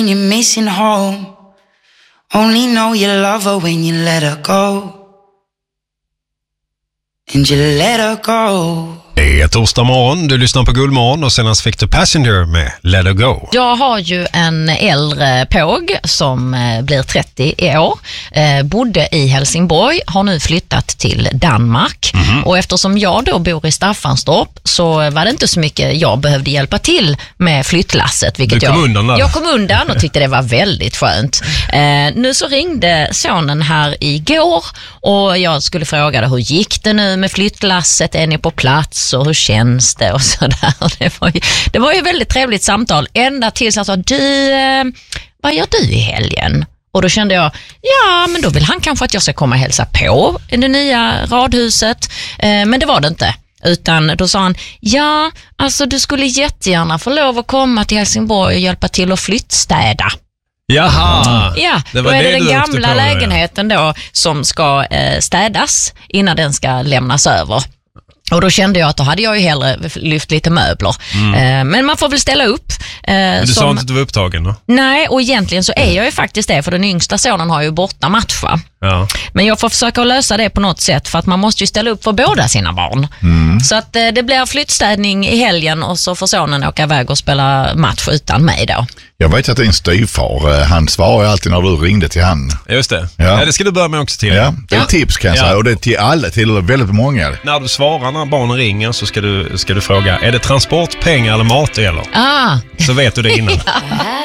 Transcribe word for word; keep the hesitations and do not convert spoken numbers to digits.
You're missing home. Only know you love her when you let her go. And you let her go. Det är torsdag morgon, du lyssnar på Guldmorgon och senast fick du Passenger med Let Her Go. Jag har ju en äldre påg som blir trettio i år, eh, bodde i Helsingborg, har nu flyttat till Danmark. Mm-hmm. Och eftersom jag då bor i Staffanstorp så var det inte så mycket jag behövde hjälpa till med flyttlasset. Vilket du kom jag, undan där. Jag kom undan och tyckte det var väldigt skönt. Eh, nu så ringde sonen här igår och jag skulle fråga hur gick det nu med flyttlasset, är ni på plats? Och hur känns det och sådär. Det var ju, det var ju ett väldigt trevligt samtal ända tills han sa, du, eh, vad gör du i helgen? Och då kände jag, ja men då vill han kanske att jag ska komma och hälsa på i det nya radhuset. Eh, men det var det inte. Utan då sa han, ja alltså du skulle jättegärna få lov att komma till Helsingborg och hjälpa till att flyttstäda. Jaha, ja, det var då är det det den du åkte gamla på, lägenheten då som ska eh, städas innan den ska lämnas över. Och då kände jag att då hade jag ju hellre lyft lite möbler. Mm. Eh, men man får väl ställa upp. Eh, men du som... sa inte att du var upptagen då? Nej, och egentligen så är jag ju faktiskt det. För den yngsta sonen har ju borta matcha. Ja. Men jag får försöka lösa det på något sätt. För att man måste ju ställa upp för båda sina barn. Mm. Så att eh, det blir flyttstädning i helgen. Och så får sonen åka iväg och spela match utan mig då. Jag vet att din styvfar, han svarar alltid när du ringde till han. Just det. Ja. Ja, det ska du börja med också till. Ja, det är ja. ett tips kan jag ja. säga. Och det är till alla, till väldigt många. När du svarar när barnen ringer så ska du, ska du fråga, är det transportpengar eller mat det gäller? Ah. Så vet du det innan. Ja.